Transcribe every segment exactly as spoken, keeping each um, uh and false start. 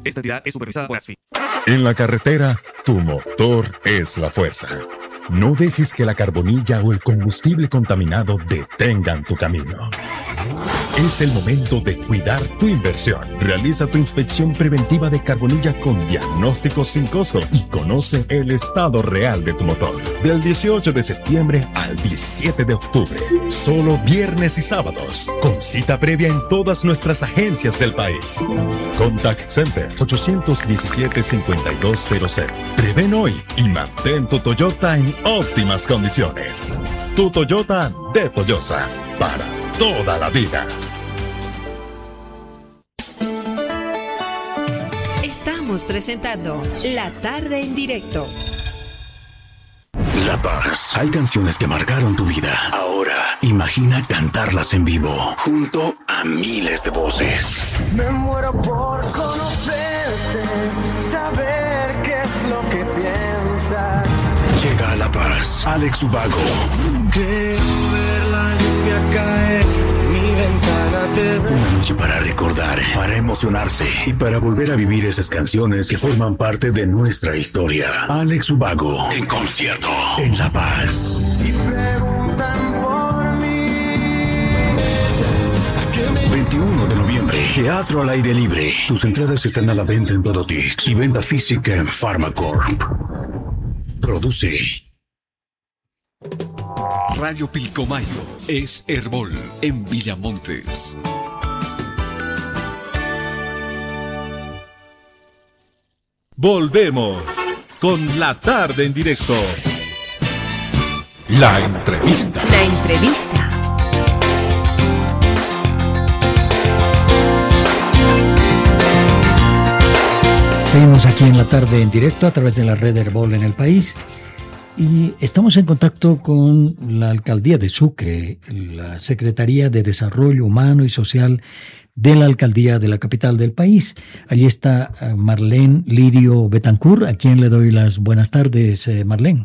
Esta entidad es supervisada por ASFI. En la carretera, tu motor es la fuerza. No dejes que la carbonilla o el combustible contaminado detengan tu camino. Es el momento de cuidar tu inversión. Realiza tu inspección preventiva de carbonilla con diagnóstico sin costo y conoce el estado real de tu motor. Del dieciocho de septiembre al diecisiete de octubre. Solo viernes y sábados. Con cita previa en todas nuestras agencias del país. Contact Center ocho uno siete, cinco dos cero cero. Prevén hoy y mantén tu Toyota en óptimas condiciones. Tu Toyota de Toyosa. Para toda la vida. Estamos presentando La Tarde en Directo. La Paz. Hay canciones que marcaron tu vida. Ahora, imagina cantarlas en vivo, junto a miles de voces. Me muero por conocerte, saber qué es lo que piensas. Llega a La Paz, Alex Ubago. Creo ver la lluvia caer, mi ventana te ve. Una noche para recordar, para emocionarse y para volver a vivir esas canciones que forman parte de nuestra historia. Alex Ubago, en concierto, en La Paz. Y preguntan por mí. veintiuno de noviembre, teatro al aire libre. Tus entradas están a la venta en Todotix y venta física en Pharmacorp. Produce Radio Pilcomayo es Herbol en Villamontes. Volvemos con La Tarde en Directo. La entrevista. La entrevista. Seguimos aquí en La Tarde en Directo a través de la red Herbol en el país. Y estamos en contacto con la Alcaldía de Sucre, la Secretaría de Desarrollo Humano y Social de la Alcaldía de la capital del país. Allí está Marlene Lirio Betancourt, a quien le doy las buenas tardes, Marlene.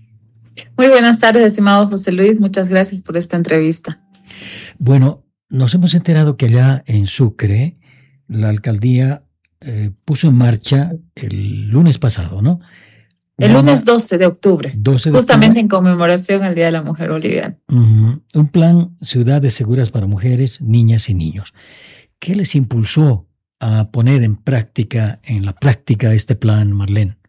Muy buenas tardes, estimado José Luis. Muchas gracias por esta entrevista. Bueno, nos hemos enterado que allá en Sucre la Alcaldía eh, puso en marcha el lunes pasado, ¿no? El lunes doce de octubre, doce de justamente octubre. En conmemoración al Día de la Mujer Boliviana. Uh-huh. Un plan Ciudades Seguras para Mujeres, Niñas y Niños. ¿Qué les impulsó a poner en práctica, en la práctica, este plan, Marlene?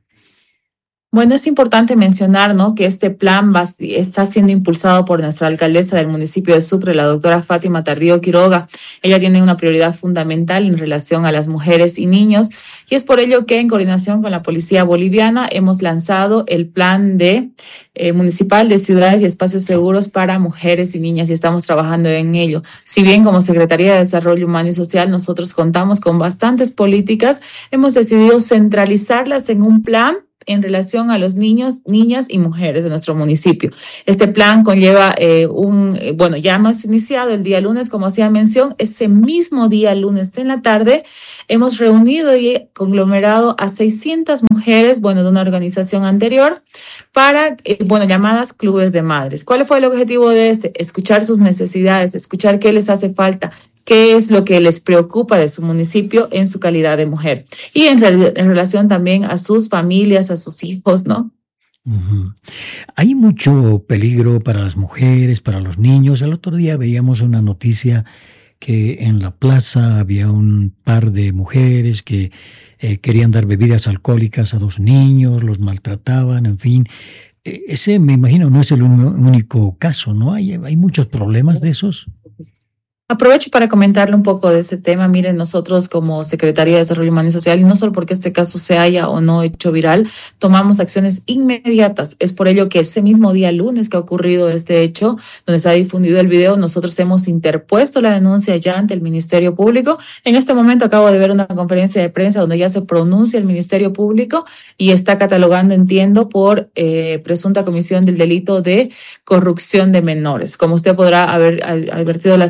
Bueno, es importante mencionar, ¿no?, que este plan va, está siendo impulsado por nuestra alcaldesa del municipio de Sucre, la doctora Fátima Tardío Quiroga. Ella tiene una prioridad fundamental en relación a las mujeres y niños, y es por ello que en coordinación con la Policía Boliviana hemos lanzado el plan de eh, municipal de ciudades y espacios seguros para mujeres y niñas, y estamos trabajando en ello. Si bien como Secretaría de Desarrollo Humano y Social nosotros contamos con bastantes políticas, hemos decidido centralizarlas en un plan en relación a los niños, niñas y mujeres de nuestro municipio. Este plan conlleva eh, un, eh, bueno, ya hemos iniciado el día lunes, como hacía mención, ese mismo día lunes en la tarde, hemos reunido y conglomerado a seiscientas mujeres, bueno, de una organización anterior, para, eh, bueno, llamadas clubes de madres. ¿Cuál fue el objetivo de este? Escuchar sus necesidades, escuchar qué les hace falta, qué es lo que les preocupa de su municipio en su calidad de mujer. Y en, re- en relación también a sus familias, a sus hijos, ¿no? Uh-huh. Hay mucho peligro para las mujeres, para los niños. El otro día veíamos una noticia que en la plaza había un par de mujeres que eh, querían dar bebidas alcohólicas a dos niños, los maltrataban, en fin. Eh, ese, me imagino, no es el un, único caso, ¿no? Hay, hay muchos problemas de esos. Aprovecho para comentarle un poco de ese tema. Miren, nosotros como Secretaría de Desarrollo Humano y Social, y no solo porque este caso se haya o no hecho viral, tomamos acciones inmediatas. Es por ello que ese mismo día lunes que ha ocurrido este hecho, donde se ha difundido el video, nosotros hemos interpuesto la denuncia ya ante el Ministerio Público. En este momento acabo de ver una conferencia de prensa donde ya se pronuncia el Ministerio Público y está catalogando, entiendo, por eh, presunta comisión del delito de corrupción de menores. Como usted podrá haber advertido las imágenes,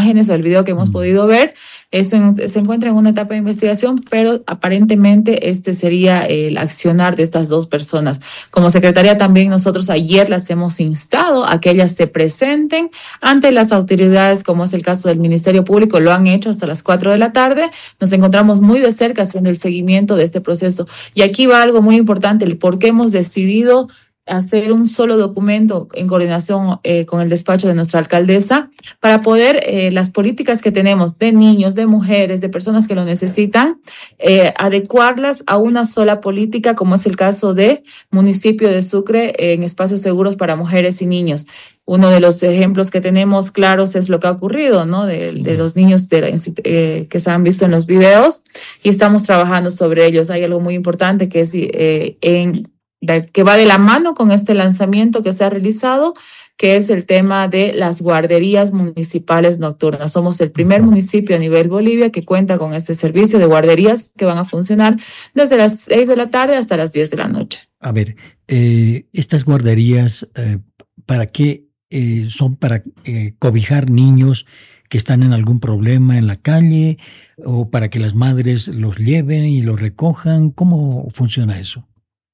imágenes o el video que hemos podido ver, eso se encuentra en una etapa de investigación, pero aparentemente este sería el accionar de estas dos personas. Como Secretaría también nosotros ayer las hemos instado a que ellas se presenten ante las autoridades, como es el caso del Ministerio Público, lo han hecho hasta las cuatro de la tarde. Nos encontramos muy de cerca haciendo el seguimiento de este proceso. Y aquí va algo muy importante, el por qué hemos decidido hacer un solo documento en coordinación eh, con el despacho de nuestra alcaldesa para poder eh, las políticas que tenemos de niños, de mujeres, de personas que lo necesitan, eh, adecuarlas a una sola política, como es el caso de municipio de Sucre eh, en espacios seguros para mujeres y niños. Uno de los ejemplos que tenemos claros es lo que ha ocurrido, ¿no? De, de los niños de, eh, que se han visto en los videos y estamos trabajando sobre ellos. Hay algo muy importante que es eh, en que va de la mano con este lanzamiento que se ha realizado, que es el tema de las guarderías municipales nocturnas. Somos el primer municipio a nivel Bolivia que cuenta con este servicio de guarderías que van a funcionar desde las seis de la tarde hasta las diez de la noche. A ver, eh, estas guarderías, eh, ¿para qué eh, son? ¿Para eh, cobijar niños que están en algún problema en la calle o para que las madres los lleven y los recojan? ¿Cómo funciona eso?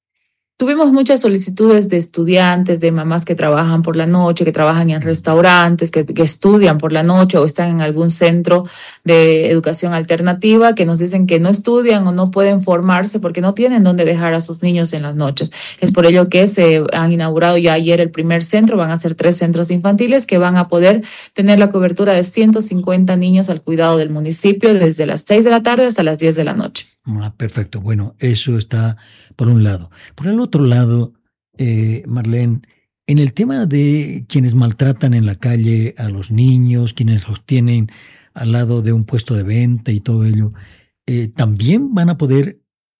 Tuvimos muchas solicitudes de estudiantes, de mamás que trabajan por la noche, que trabajan en restaurantes, que, que estudian por la noche o están en algún centro de educación alternativa, que nos dicen que no estudian o no pueden formarse porque no tienen dónde dejar a sus niños en las noches. Es por ello que se han inaugurado ya ayer el primer centro, van a ser tres centros infantiles que van a poder tener la cobertura de ciento cincuenta niños al cuidado del municipio desde las seis de la tarde hasta las diez de la noche. Ah, perfecto. Bueno, eso está por un lado. Por el otro lado, eh, Marlene, en el tema de quienes maltratan en la calle a los niños, quienes los tienen al lado de un puesto de venta y todo ello, eh, también van a poder,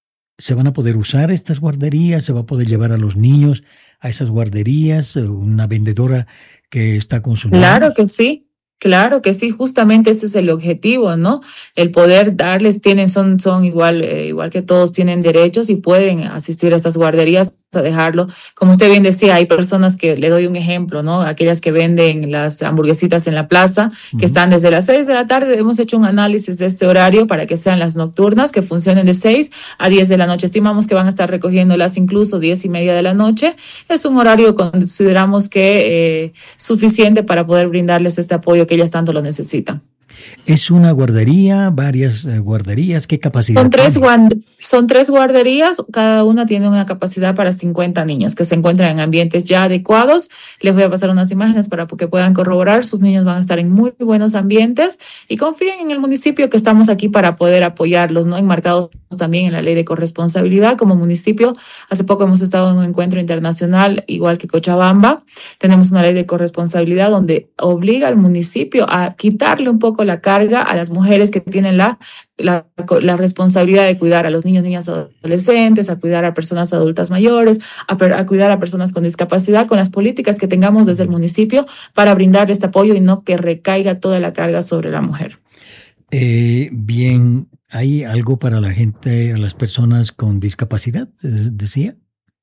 se van a poder usar estas guarderías, se va a poder llevar a los niños a esas guarderías, una vendedora que está con su niño. Claro que sí. Claro que sí, justamente ese es el objetivo, ¿no? El poder darles, tienen, son, son igual, eh, igual que todos tienen derechos y pueden asistir a estas guarderías a dejarlo. Como usted bien decía, hay personas que, le doy un ejemplo, ¿no? Aquellas que venden las hamburguesitas en la plaza, que uh-huh. están desde las seis de la tarde. Hemos hecho un análisis de este horario para que sean las nocturnas, que funcionen de seis a diez de la noche. Estimamos que van a estar recogiéndolas incluso diez y media de la noche. Es un horario que consideramos que eh, suficiente para poder brindarles este apoyo que ellas tanto lo necesitan. ¿Es una guardería, varias eh, guarderías? ¿Qué capacidad son tres, tiene? guard- son tres guarderías, cada una tiene una capacidad para cincuenta niños que se encuentran en ambientes ya adecuados. Les voy a pasar unas imágenes para que puedan corroborar. Sus niños van a estar en muy buenos ambientes y confíen en el municipio que estamos aquí para poder apoyarlos, ¿no? Enmarcados también en la ley de corresponsabilidad como municipio. Hace poco hemos estado en un encuentro internacional, igual que Cochabamba. Tenemos una ley de corresponsabilidad donde obliga al municipio a quitarle un poco la carga a las mujeres que tienen la, la, la responsabilidad de cuidar a los niños, niñas, adolescentes, a cuidar a personas adultas mayores, a, a cuidar a personas con discapacidad, con las políticas que tengamos desde el municipio para brindarle este apoyo y no que recaiga toda la carga sobre la mujer. Eh, bien, ¿hay algo para la gente, a las personas con discapacidad, decía?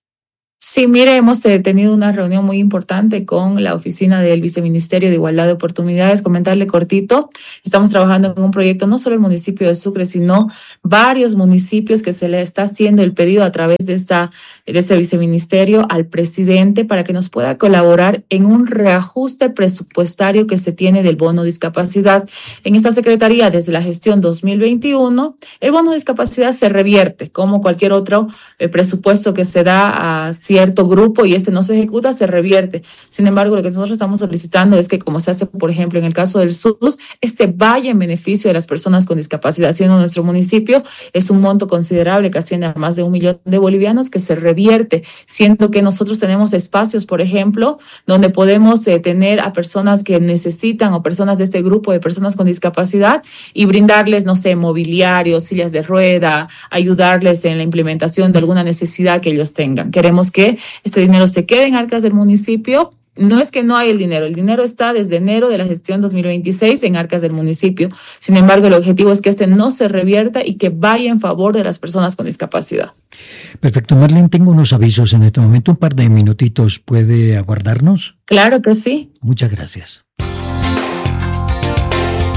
Sí, mire, hemos eh, tenido una reunión muy importante con la oficina del Viceministerio de Igualdad de Oportunidades. Comentarle cortito, estamos trabajando en un proyecto, no solo el municipio de Sucre, sino varios municipios que se le está haciendo el pedido a través de, esta, de este viceministerio al presidente para que nos pueda colaborar en un reajuste presupuestario que se tiene del bono discapacidad. En esta secretaría, desde la gestión dos mil veintiuno, el bono discapacidad se revierte como cualquier otro eh, presupuesto que se da a cierto grupo y este no se ejecuta, se revierte. Sin embargo, lo que nosotros estamos solicitando es que, como se hace, por ejemplo, en el caso del S U S, este vaya en beneficio de las personas con discapacidad. Siendo nuestro municipio, es un monto considerable que asciende a más de un millón de bolivianos que se revierte, siendo que nosotros tenemos espacios, por ejemplo, donde podemos eh, tener a personas que necesitan o personas de este grupo de personas con discapacidad y brindarles, no sé, mobiliario, sillas de rueda, ayudarles en la implementación de alguna necesidad que ellos tengan. Queremos que este dinero se quede en arcas del municipio. No es que no hay el dinero, el dinero está desde enero de la gestión dos mil veintiséis en arcas del municipio. Sin embargo, el objetivo es que este no se revierta y que vaya en favor de las personas con discapacidad. Perfecto, Marlene, tengo unos avisos en este momento, un par de minutitos, ¿puede aguardarnos? Claro que sí. Muchas gracias.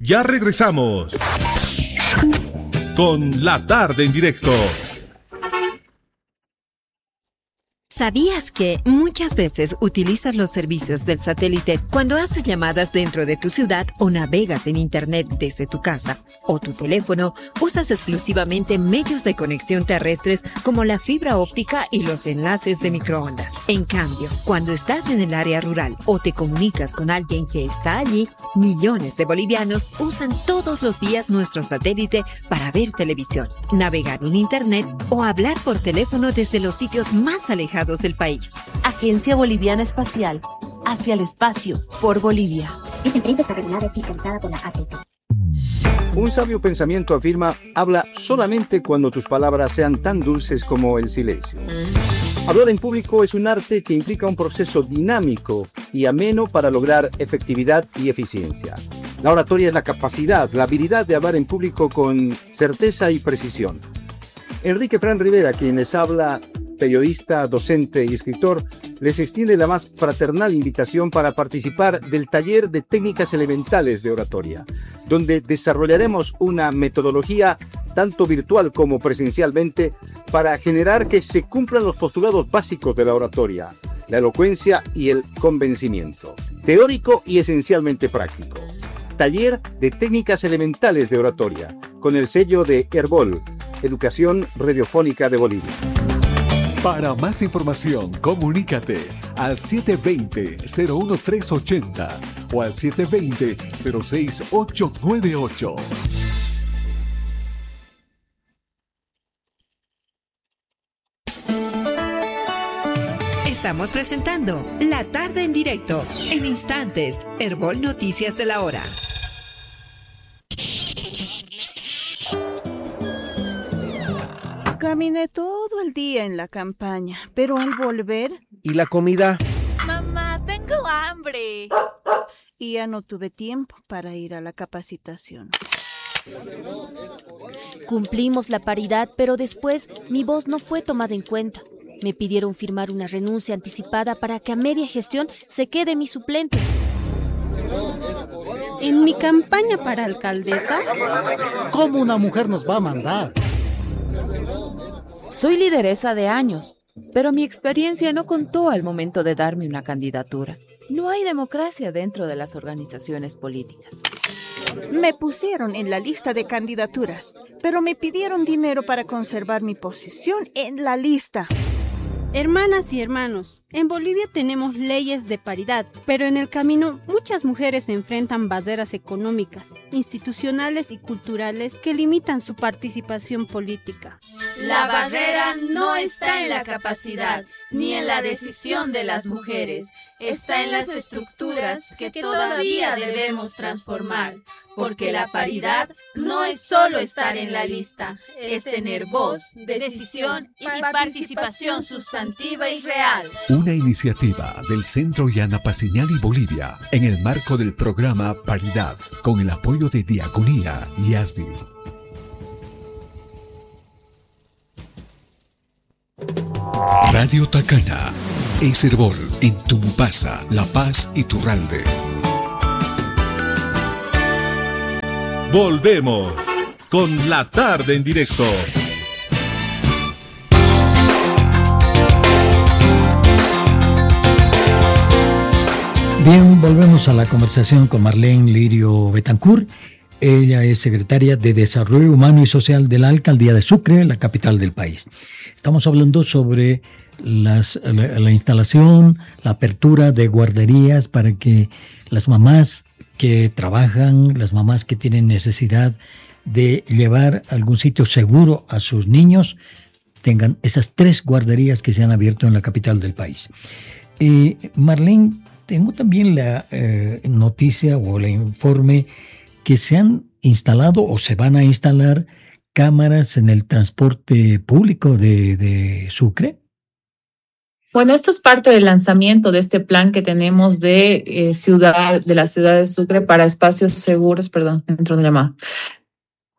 Ya regresamos con La Tarde en Directo. ¿Sabías que muchas veces utilizas los servicios del satélite cuando haces llamadas dentro de tu ciudad o navegas en Internet desde tu casa o tu teléfono? Usas exclusivamente medios de conexión terrestres como la fibra óptica y los enlaces de microondas. En cambio, cuando estás en el área rural o te comunicas con alguien que está allí, millones de bolivianos usan todos los días nuestro satélite para ver televisión, navegar en Internet o hablar por teléfono desde los sitios más alejados del país. Agencia Boliviana Espacial. Hacia el espacio. Por Bolivia. Esta empresa está regulada y fiscalizada por la A T T. Un sabio pensamiento afirma: habla solamente cuando tus palabras sean tan dulces como el silencio. Hablar en público es un arte que implica un proceso dinámico y ameno para lograr efectividad y eficiencia. La oratoria es la capacidad, la habilidad de hablar en público con certeza y precisión. Enrique Fran Rivera, quien les habla, periodista, docente y escritor, les extiende la más fraternal invitación para participar del taller de técnicas elementales de oratoria, donde desarrollaremos una metodología tanto virtual como presencialmente para generar que se cumplan los postulados básicos de la oratoria, la elocuencia y el convencimiento, teórico y esencialmente práctico. Taller de técnicas elementales de oratoria, con el sello de Herbol, Educación Radiofónica de Bolivia. Para más información, comunícate al siete dos cero, cero uno tres ocho cero o al siete dos cero, cero seis ocho nueve ocho. Estamos presentando La Tarde en Directo. En instantes, Herbol Noticias de la Hora. Caminé todo el día en la campaña, pero al volver... ¿Y la comida? Mamá, tengo hambre. Y ya no tuve tiempo para ir a la capacitación. Cumplimos la paridad, pero después mi voz no fue tomada en cuenta. Me pidieron firmar una renuncia anticipada para que a media gestión se quede mi suplente. ¿En mi campaña para alcaldesa? ¿Cómo una mujer nos va a mandar? Soy lideresa de años, pero mi experiencia no contó al momento de darme una candidatura. No hay democracia dentro de las organizaciones políticas. Me pusieron en la lista de candidaturas, pero me pidieron dinero para conservar mi posición en la lista. Hermanas y hermanos, en Bolivia tenemos leyes de paridad, pero en el camino muchas mujeres enfrentan barreras económicas, institucionales y culturales que limitan su participación política. La barrera no está en la capacidad ni en la decisión de las mujeres, está en las estructuras que todavía debemos transformar, porque la paridad no es solo estar en la lista, es tener voz, decisión y participación sustantiva y real. Una iniciativa del Centro Yana Paciñani Bolivia en el marco del programa Paridad, con el apoyo de Diaconía y A S D I. Radio Tacana es Herbol en Tumbasa, La Paz y Turralde. Volvemos con La Tarde en Directo. Bien, volvemos a la conversación con Marlene Lirio Betancourt. Ella es secretaria de Desarrollo Humano y Social de la Alcaldía de Sucre, la capital del país. Estamos hablando sobre las, la, la instalación, la apertura de guarderías para que las mamás que trabajan, las mamás que tienen necesidad de llevar a algún sitio seguro a sus niños, tengan esas tres guarderías que se han abierto en la capital del país. Y Marlene, tengo también la eh, noticia o el informe que se han instalado o se van a instalar cámaras en el transporte público de, de Sucre. Bueno, esto es parte del lanzamiento de este plan que tenemos de eh, ciudad, de la ciudad de Sucre para espacios seguros, perdón, dentro de la llamada.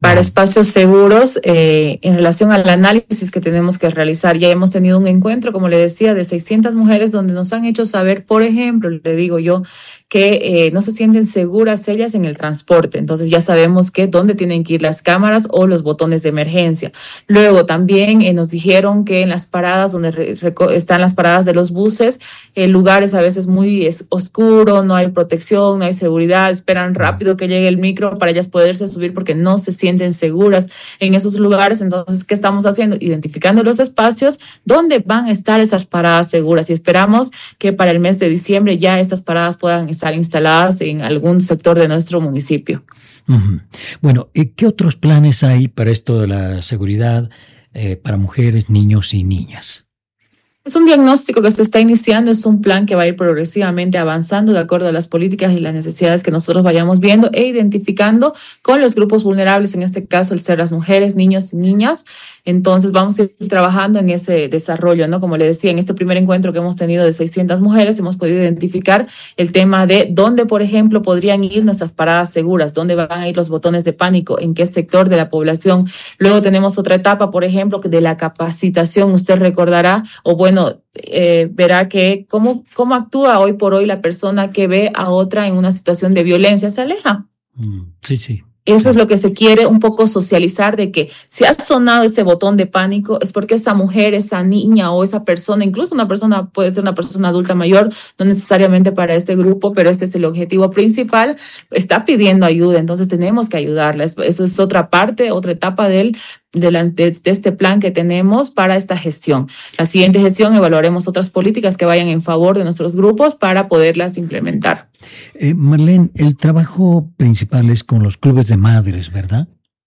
para espacios seguros eh, en relación al análisis que tenemos que realizar. Ya hemos tenido un encuentro, como le decía, de seiscientas mujeres donde nos han hecho saber, por ejemplo, le digo yo, que eh, no se sienten seguras ellas en el transporte. Entonces ya sabemos que dónde tienen que ir las cámaras o los botones de emergencia. Luego también eh, nos dijeron que en las paradas donde re, reco- están las paradas de los buses, el lugar es a veces muy es oscuro, no hay protección, no hay seguridad, esperan rápido que llegue el micro para ellas poderse subir porque no se sienten seguras en esos lugares. Entonces, ¿qué estamos haciendo? Identificando los espacios donde van a estar esas paradas seguras, y esperamos que para el mes de diciembre ya estas paradas puedan estar instaladas en algún sector de nuestro municipio. Uh-huh. Bueno, ¿qué otros planes hay para esto de la seguridad eh, para mujeres, niños y niñas? Es un diagnóstico que se está iniciando, es un plan que va a ir progresivamente avanzando de acuerdo a las políticas y las necesidades que nosotros vayamos viendo e identificando con los grupos vulnerables, en este caso el ser las mujeres, niños y niñas. Entonces vamos a ir trabajando en ese desarrollo, ¿no? Como le decía, en este primer encuentro que hemos tenido de seiscientas mujeres, hemos podido identificar el tema de dónde, por ejemplo, podrían ir nuestras paradas seguras, dónde van a ir los botones de pánico, en qué sector de la población. Luego tenemos otra etapa, por ejemplo, de la capacitación. Usted recordará, o bueno, eh, verá que cómo, cómo actúa hoy por hoy la persona que ve a otra en una situación de violencia, se aleja. Mm, sí, sí. Eso es lo que se quiere un poco socializar, de que si ha sonado ese botón de pánico es porque esa mujer, esa niña o esa persona, incluso una persona, puede ser una persona adulta mayor, no necesariamente para este grupo, pero este es el objetivo principal, está pidiendo ayuda, entonces tenemos que ayudarla. Eso es otra parte, otra etapa del De, la, de, de este plan que tenemos para esta gestión. La siguiente gestión evaluaremos otras políticas que vayan en favor de nuestros grupos para poderlas implementar. Eh, Marlene, el trabajo principal es con los clubes de madres, ¿verdad?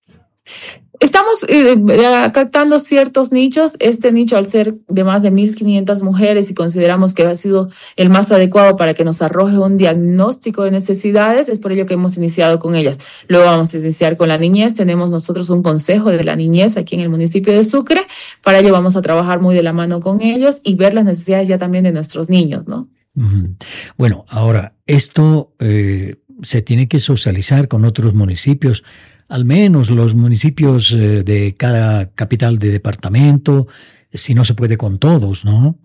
Estamos eh, captando ciertos nichos. Este nicho, al ser de más de mil quinientas mujeres y consideramos que ha sido el más adecuado para que nos arroje un diagnóstico de necesidades, es por ello que hemos iniciado con ellas. Luego vamos a iniciar con la niñez. Tenemos nosotros un consejo de la niñez aquí en el municipio de Sucre. Para ello vamos a trabajar muy de la mano con ellos y ver las necesidades ya también de nuestros niños, ¿no? Uh-huh. Bueno, ahora, esto eh, se tiene que socializar con otros municipios, al menos los municipios eh, de cada capital de departamento, si no se puede con todos, ¿no?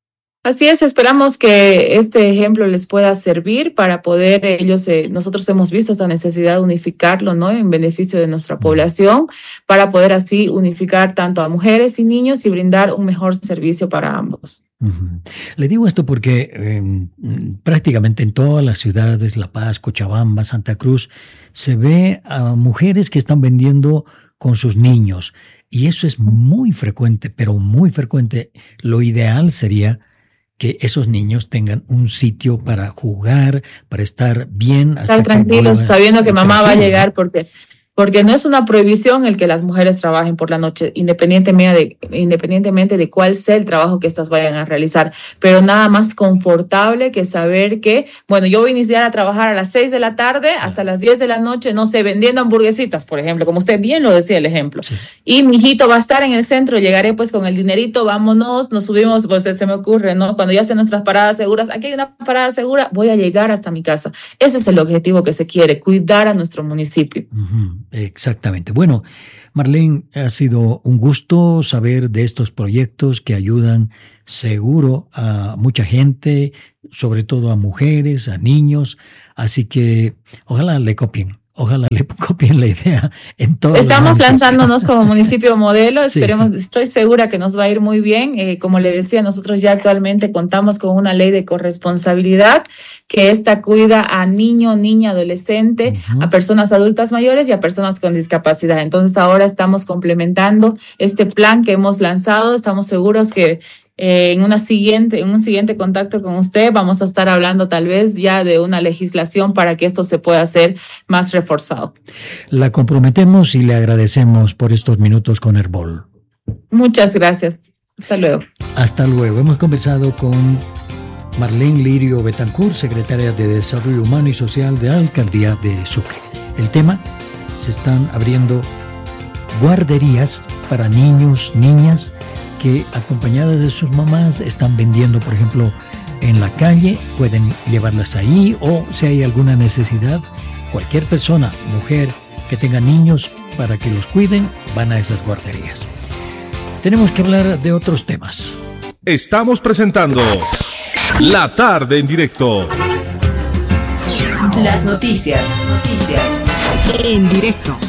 Así es, esperamos que este ejemplo les pueda servir para poder ellos, eh, nosotros hemos visto esta necesidad de unificarlo, ¿no? En beneficio de nuestra población, para poder así unificar tanto a mujeres y niños y brindar un mejor servicio para ambos. Uh-huh. Le digo esto porque eh, prácticamente en todas las ciudades, La Paz, Cochabamba, Santa Cruz, se ve a mujeres que están vendiendo con sus niños, y eso es muy frecuente, pero muy frecuente. Lo ideal sería que esos niños tengan un sitio para jugar, para estar bien. Hasta estar tranquilos, sabiendo que mamá va a llegar, porque... Porque no es una prohibición el que las mujeres trabajen por la noche, independientemente de, independientemente de cuál sea el trabajo que estas vayan a realizar. Pero nada más confortable que saber que, bueno, yo voy a iniciar a trabajar a las seis de la tarde hasta las diez de la noche, no sé, vendiendo hamburguesitas, por ejemplo, como usted bien lo decía el ejemplo. Sí. Y mi hijito va a estar en el centro, llegaré pues con el dinerito, vámonos, nos subimos, pues se me ocurre, ¿no? Cuando ya estén nuestras paradas seguras, aquí hay una parada segura, voy a llegar hasta mi casa. Ese es el objetivo que se quiere, cuidar a nuestro municipio. Uh-huh. Exactamente. Bueno, Marlene, ha sido un gusto saber de estos proyectos que ayudan seguro a mucha gente, sobre todo a mujeres, a niños, así que ojalá le copien. Ojalá le copien la idea en todo. Estamos lanzándonos como municipio modelo, esperemos, sí. Estoy segura que nos va a ir muy bien. Eh, como le decía, nosotros ya actualmente contamos con una ley de corresponsabilidad que esta cuida a niño, niña, adolescente, uh-huh. a personas adultas mayores y a personas con discapacidad. Entonces ahora estamos complementando este plan que hemos lanzado. Estamos seguros que Eh, en, una siguiente, en un siguiente contacto con usted vamos a estar hablando tal vez ya de una legislación para que esto se pueda hacer más reforzado. La comprometemos y le agradecemos por estos minutos con Herbol. Muchas gracias. Hasta luego. Hasta luego. Hemos conversado con Marlene Lirio Betancourt, secretaria de Desarrollo Humano y Social de la Alcaldía de Sucre. El tema, se están abriendo guarderías para niños, niñas, que acompañadas de sus mamás están vendiendo, por ejemplo, en la calle, pueden llevarlas ahí, o si hay alguna necesidad, cualquier persona, mujer que tenga niños, para que los cuiden van a esas guarderías. Tenemos que hablar de otros temas. Estamos presentando La Tarde en Directo. Las noticias, noticias en directo.